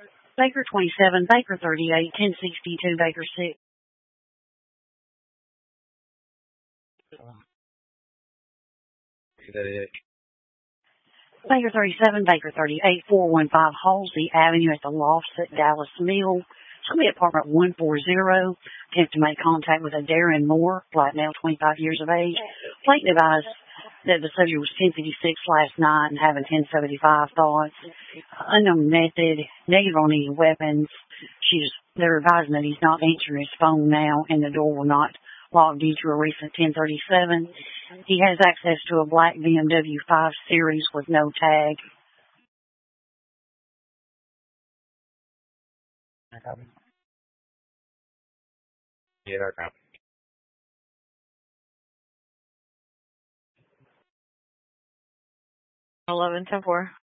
Baker 27, Baker 38, 1062, Baker 6. Baker 37, Baker 38, 415 Halsey Avenue at the Lofts at Dallas Mill. Somebody at apartment 140 attempted to make contact with a Darren Moore, black male, 25 years of age. Plate advised that the subject was 1056 last night and having 1075 thoughts. Unknown method, negative on any weapons. They're advising that he's not answering his phone now and the door will not lock due to a recent 1037. He has access to a black BMW 5 Series with no tag. Yeah, no copy. 11-10-4.